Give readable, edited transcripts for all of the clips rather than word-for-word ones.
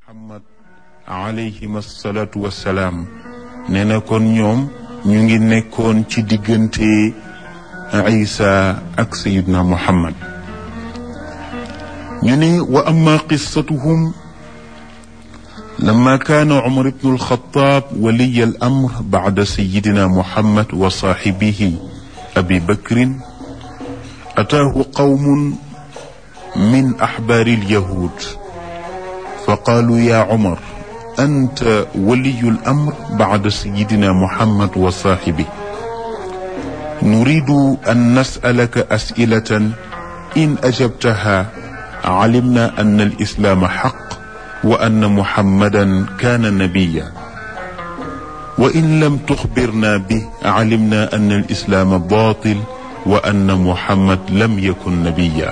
muhammad alayhim asalaatu wassalaam nee na kon ñoom ñu ngi nekkoon ci diggante Isa ak sayidna muhammad ñu ne wa amma qissatuhum لما كان عمر بن الخطاب ولي الأمر بعد سيدنا محمد وصاحبه أبي بكر أتاه قوم من أحبار اليهود فقالوا يا عمر أنت ولي الأمر بعد سيدنا محمد وصاحبه نريد أن نسألك أسئلة إن أجبتها علمنا أن الإسلام حق وأن محمدا كان نبيا وإن لم تخبرنا به علمنا أن الإسلام باطل وأن محمد لم يكن نبيا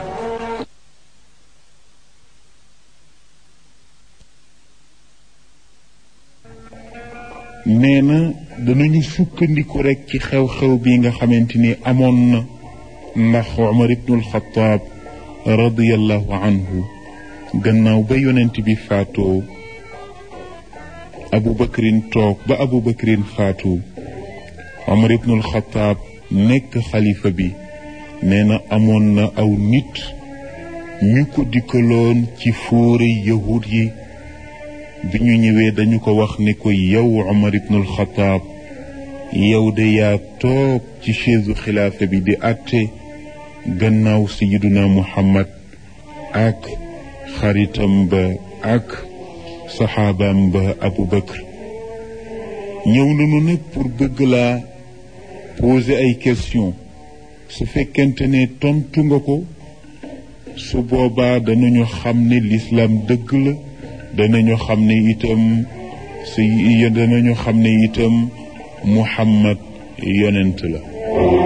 neena danañu sukkandiku rek ci xew-xew bi nga xamante ni amoon na ndax Umar ibnul Xattaab radiyallahu anhu gannaaw ba yonent bi faatoo Abu Bakrin toog ba Abu Bakrin faatu Umar ibnul Xattaab nekk xalifa bi nee na amoon na aw nit ñu ko dikkaloon ci fóore yahud yi bi ñu ñëwee dañu ko wax ne ko yow Umar ibnul Xattaab yow de yaa toog ci chaise xilaafa bi di àtte gannaaw sayyiduna Muhammad ak xaritam ba ak saxaabaam ba Abu Bakr ñëw nañu nag pour bëgg laa poser ay question su fekkente ne tontu nga ko su boobaa danañu xam ne l'islam dëgg la danañu xam ne itam Muhammad yonent la